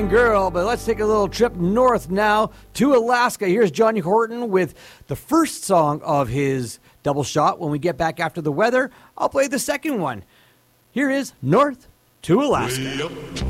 Girl, but let's take a little trip north now to Alaska. Here's Johnny Horton with the first song of his double shot. When we get back after the weather, I'll play the second one. Here is North to Alaska.